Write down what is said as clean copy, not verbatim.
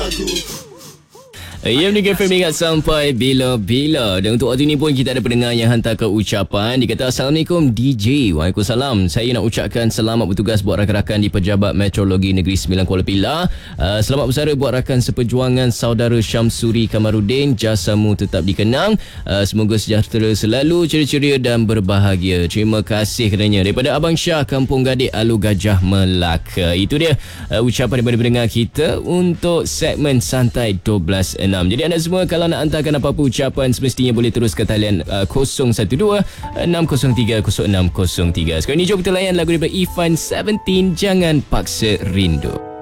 Ya, ni KFM ingat sampai bila-bila. Dan untuk waktu ini pun kita ada pendengar yang hantarkan ucapan. Dia kata, Assalamualaikum DJ. Waalaikumsalam. Saya nak ucapkan selamat bertugas buat rakan-rakan di Pejabat Meteorologi Negeri Sembilan Kuala Pilah. Selamat bersara buat rakan seperjuangan saudara Syamsuri Kamarudin. Jasamu tetap dikenang. Semoga sejahtera selalu, ceria-ceria dan berbahagia. Terima kasih kerana daripada Abang Syah, Kampung Gadik, Alu Gajah, Melaka. Itu dia ucapan daripada pendengar kita untuk segmen Santai 12.6. Jadi anda semua kalau nak hantarkan apa-apa ucapan semestinya boleh terus ke talian 012-603-0603. Sekarang ni jom kita layan lagu daripada Ifan 17, Jangan Paksa Rindu.